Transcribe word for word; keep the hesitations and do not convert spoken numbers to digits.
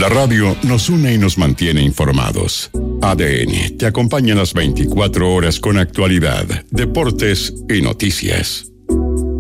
La radio nos une y nos mantiene informados. A D N te acompaña las veinticuatro horas con actualidad, deportes y noticias.